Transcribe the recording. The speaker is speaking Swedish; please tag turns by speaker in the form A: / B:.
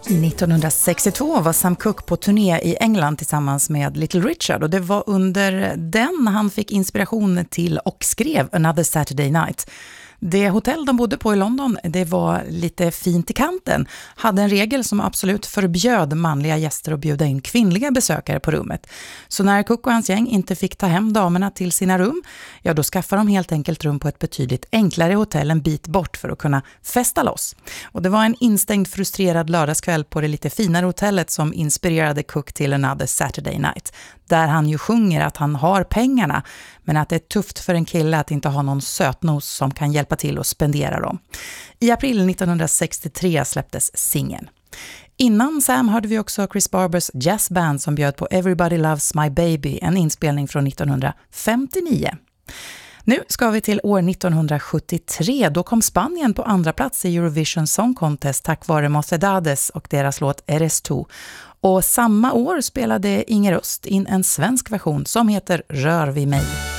A: 1962 var Sam Cooke på turné i England tillsammans med Little Richard, och det var under den han fick inspiration till och skrev Another Saturday Night. Det hotell de bodde på i London, det var lite fint i kanten, hade en regel som absolut förbjöd manliga gäster att bjuda in kvinnliga besökare på rummet. Så när Cooke och hans gäng inte fick ta hem damerna till sina rum, ja då skaffade de helt enkelt rum på ett betydligt enklare hotell en bit bort för att kunna festa loss. Och det var en instängd frustrerad lördagskväll på det lite finare hotellet som inspirerade Cooke till Another Saturday Night, där han ju sjunger att han har pengarna, men att det är tufft för en kille att inte ha någon sötnos som kan hjälpa till att spendera dem. I april 1963 släpptes singeln. Innan Sam hörde vi också Chris Barbers jazzband som bjöd på Everybody Loves My Baby, en inspelning från 1959. Nu ska vi till år 1973. Då kom Spanien på andra plats i Eurovision Song Contest tack vare Mocedades och deras låt Eres Tu. Och samma år spelade Inger Öst in en svensk version som heter Rör vid mig.